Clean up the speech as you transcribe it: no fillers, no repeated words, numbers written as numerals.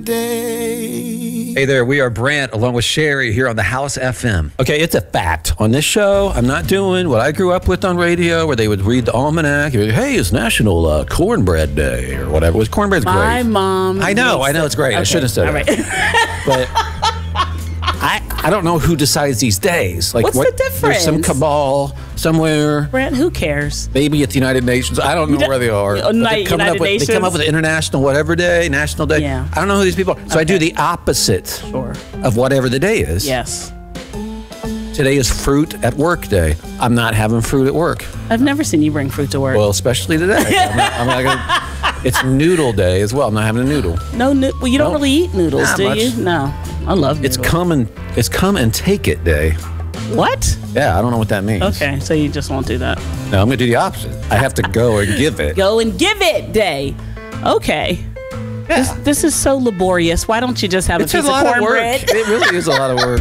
Hey there, we are Brant along with Sherry here on the House FM. Okay, it's a fact. On this show, I'm not doing what I grew up with on radio where they would read the almanac. Hey, it's National Cornbread Day or whatever. Was cornbread's great? My mom. I know it's great. Okay. I shouldn't have said All it. right. But I don't know who decides these days. Like, What's the difference? There's some cabal somewhere. Brent, who cares? Maybe it's the United Nations. I don't know where they are. But they come up with International whatever day, National Day. Yeah. I don't know who these people are. So I do the opposite of whatever the day is. Yes. Today is fruit at work day. I'm not having fruit at work. I've never seen you bring fruit to work. Well, especially today. I'm not gonna, it's noodle day as well. I'm not having a noodle. No, well, you don't really eat noodles, Not do much. you? No. I love noodles. It's come and take it day. What? Yeah, I don't know what that means. Okay, so you just won't do that. No, I'm gonna do the opposite. I have to go and give it. Go and give it day. Okay. Yeah. This is so laborious. Why don't you just have It's a a piece of lot of work. cornbread? It really is a lot of work.